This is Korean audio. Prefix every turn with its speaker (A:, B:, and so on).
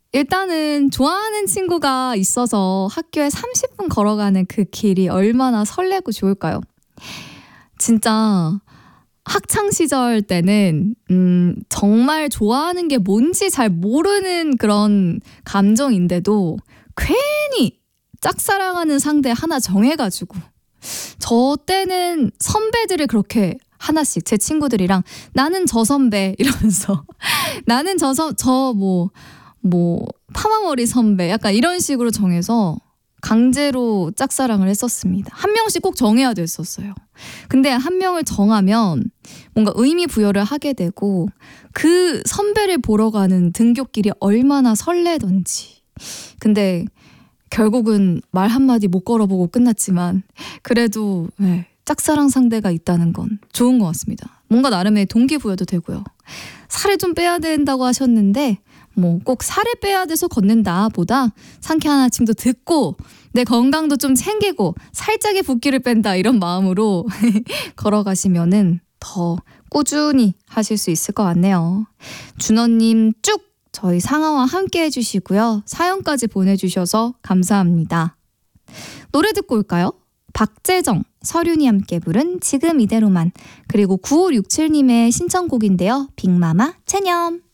A: 일단은 좋아하는 친구가 있어서 학교에 30분 걸어가는 그 길이 얼마나 설레고 좋을까요? 진짜 학창 시절 때는 정말 좋아하는 게 뭔지 잘 모르는 그런 감정인데도 괜히 짝사랑하는 상대 하나 정해가지고 저 때는 선배들을 그렇게 하나씩 제 친구들이랑 나는 저 선배 이러면서 나는 파마머리 선배 약간 이런 식으로 정해서 강제로 짝사랑을 했었습니다. 한 명씩 꼭 정해야 됐었어요. 근데 한 명을 정하면 뭔가 의미 부여를 하게 되고 그 선배를 보러 가는 등굣길이 얼마나 설레던지. 근데 결국은 말 한마디 못 걸어보고 끝났지만 그래도 짝사랑 상대가 있다는 건 좋은 것 같습니다. 뭔가 나름의 동기부여도 되고요. 살을 좀 빼야 된다고 하셨는데 꼭 살을 빼야 돼서 걷는다 보다 상쾌한 아침도 듣고 내 건강도 좀 챙기고 살짝의 붓기를 뺀다 이런 마음으로 걸어가시면은 더 꾸준히 하실 수 있을 것 같네요. 준호님 쭉 저희 상하와 함께 해주시고요. 사연까지 보내주셔서 감사합니다. 노래 듣고 올까요? 박재정, 서륜이 함께 부른 지금 이대로만, 그리고 9567님의 신청곡인데요. 빅마마 체념.